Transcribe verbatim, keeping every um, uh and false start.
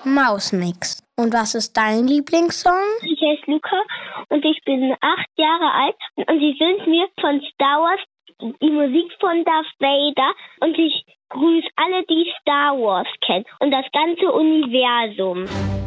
Mausmix. Und was ist dein Lieblingssong? Ich heiße Luca und ich bin acht Jahre alt und ich wünsche mir von Star Wars die Musik von Darth Vader und ich grüße alle, die Star Wars kennen und das ganze Universum.